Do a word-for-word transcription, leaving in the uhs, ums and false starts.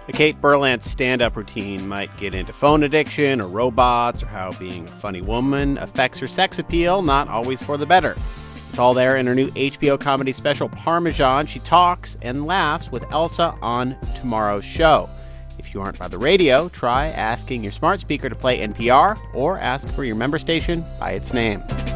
A Kate Berlant stand-up routine might get into phone addiction or robots or how being a funny woman affects her sex appeal, not always for the better. It's all there in her new H B O comedy special, Parmesan. She talks and laughs with Elsa on tomorrow's show. If you aren't by the radio, try asking your smart speaker to play N P R or ask for your member station by its name.